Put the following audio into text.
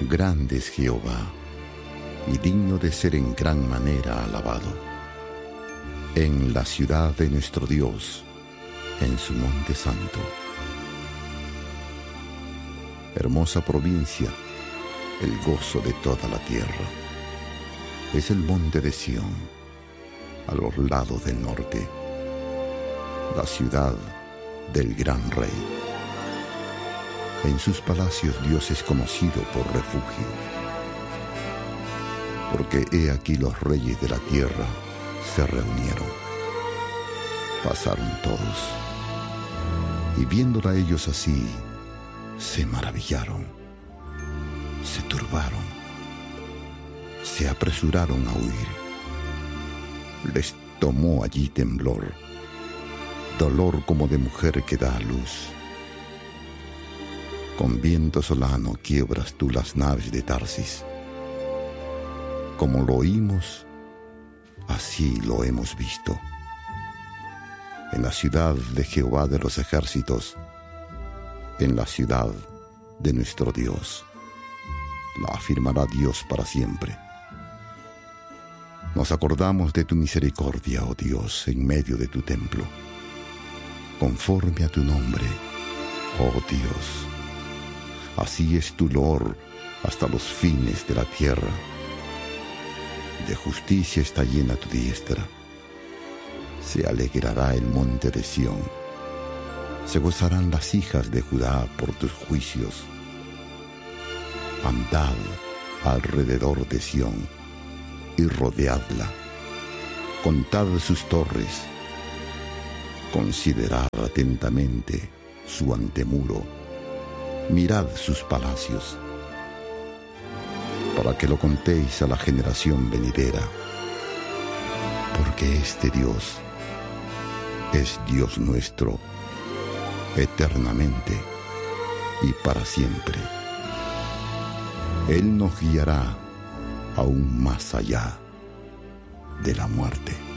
Grande es Jehová, y digno de ser en gran manera alabado. En la ciudad de nuestro Dios, en su monte santo. Hermosa provincia, el gozo de toda la tierra. Es el monte de Sión, a los lados del norte, la ciudad del gran rey. En sus palacios Dios es conocido por refugio, porque he aquí los reyes de la tierra se reunieron. Pasaron todos, y viéndola ellos así, se maravillaron, se turbaron, se apresuraron a huir. Les tomó allí temblor, dolor como de mujer que da a luz. Con viento solano quiebras tú las naves de Tarsis. Como lo oímos, así lo hemos visto. En la ciudad de Jehová de los ejércitos, en la ciudad de nuestro Dios. La afirmará Dios para siempre. Nos acordamos de tu misericordia, oh Dios, en medio de tu templo, conforme a tu nombre, oh Dios. Así es tu loor hasta los fines de la tierra. De justicia está llena tu diestra. Se alegrará el monte de Sión. Se gozarán las hijas de Judá por tus juicios. Andad alrededor de Sión y rodeadla. Contad sus torres. Considerad atentamente su antemuro. Mirad sus palacios, para que lo contéis a la generación venidera, porque este Dios es Dios nuestro, eternamente y para siempre. Él nos guiará aún más allá de la muerte.